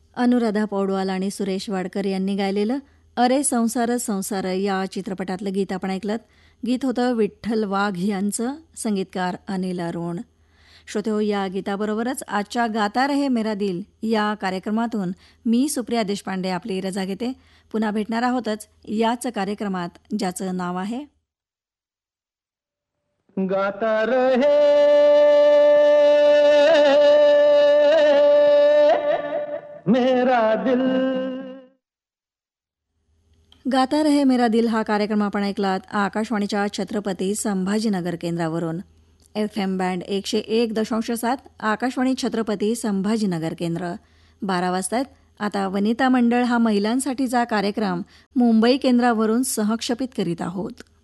अनुराधा पौडवाल आणि सुरेश वाडकर यांनी गायलेलं अरे संसार संसार या चित्रपटातलं गीत आपण ऐकलं. गीत होतं विठ्ठल वाघ यांचं, संगीतकार अनिल अरुण. श्रोतेहो, या गीताबरोबरच आजच्या गाता रहे मेरा दिल या कार्यक्रमातून मी सुप्रिया देशपांडे आपली रजा घेते. पुन्हा भेटणार आहोतच याच कार्यक्रमात, ज्याचं नाव आहे गाता रहे मेरा दिल. गाता रहे मेरा दिल हा कार्यक्रम आपण ऐकलात आकाशवाणीच्या छत्रपती संभाजीनगर केंद्रावरून. FM बँड 101.7 आकाशवाणी छत्रपती संभाजीनगर केंद्र. 12 वाजतायत. आता वनिता मंडळ हा महिलांसाठीचा कार्यक्रम मुंबई केंद्रावरून सहक्षेपित करीत आहोत.